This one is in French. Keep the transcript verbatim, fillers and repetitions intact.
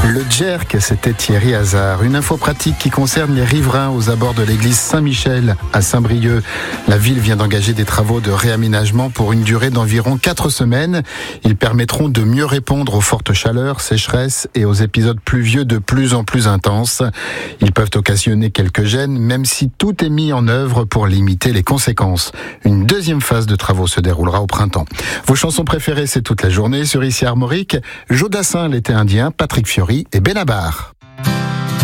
Le jerk, c'était Thierry Hazard. Une info pratique qui concerne les riverains aux abords de l'église Saint-Michel à Saint-Brieuc. La ville vient d'engager des travaux de réaménagement pour une durée d'environ quatre semaines. Ils permettront de mieux répondre aux fortes chaleurs, sécheresses et aux épisodes pluvieux de plus en plus intenses. Ils peuvent occasionner quelques gênes, même si tout est mis en œuvre pour limiter les conséquences. Une deuxième phase de travaux se déroulera au printemps. Vos chansons préférées, c'est toute la journée sur Ici Armorique. Joe Dassin, l'été indien, Patrick Fiori et Benabar.